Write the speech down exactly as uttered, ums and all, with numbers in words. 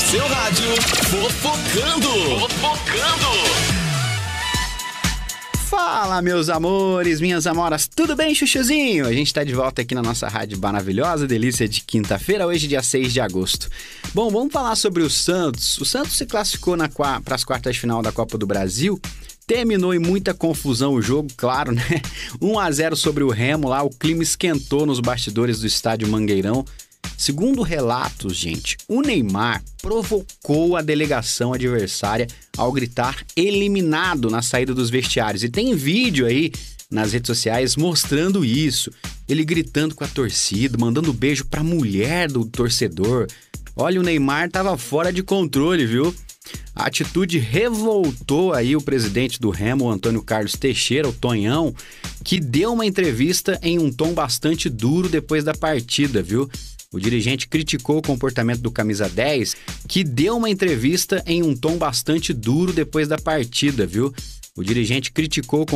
seu rádio, fofocando. Fofocando. Fala, meus amores, minhas amoras, tudo bem, chuchuzinho? A gente tá de volta aqui na nossa rádio maravilhosa, delícia de quinta-feira, hoje dia seis de agosto. Bom, vamos falar sobre o Santos. O Santos se classificou para as quartas de final da Copa do Brasil. Terminou em muita confusão o jogo, claro, né? um a zero sobre o Remo lá, o clima esquentou nos bastidores do estádio Mangueirão. Segundo relatos, gente, o Neymar provocou a delegação adversária ao gritar eliminado na saída dos vestiários. E tem vídeo aí nas redes sociais mostrando isso. Ele gritando com a torcida, mandando beijo pra mulher do torcedor. Olha, o Neymar tava fora de controle, viu? A atitude revoltou aí o presidente do Remo, o Antônio Carlos Teixeira, o Tonhão, que deu uma entrevista em um tom bastante duro depois da partida, viu? O dirigente criticou o comportamento do camisa dez, que deu uma entrevista em um tom bastante duro depois da partida, viu? O dirigente criticou o